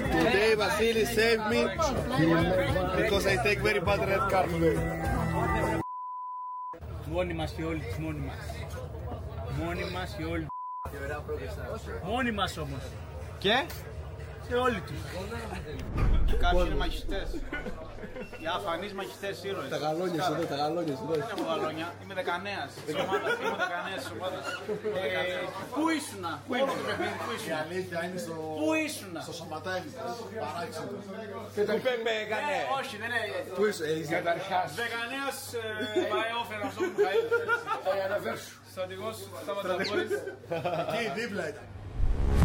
Today Vasily saved me because I take very bad red card today. Μόνοι μας και όλοι τους, μόνοι μας. Μόνοι μας και όλοι. Μόνοι μας όμως. Και? Και όλοι τους. Κάποιοι είναι μαχιστές. Οι αφανείς μαχιστές ήρωες. Τα γαλόνια εδώ, τα γαλόνια εδώ. Δεν έχω γαλόνια, είμαι δεκανέας της ομάδας. Είμαι δεκανέας της ομάδας. Πού ήσουνα, πού ήμουν το παιχνίδι, πού ήσουνα. Η αλήθεια είναι Πού ήσουνα. στο σωματάκι σας, παράξενο. Και το πέμπε έκανε. Όχι, δεν είναι. Πού είσαι, Καταρχάς. Δεκανέας Βαεόφερος, ο Μιχαήλ. Αναφέρσου. Στρατηγός Σταματαβόρης. εκεί δίπλα ήταν.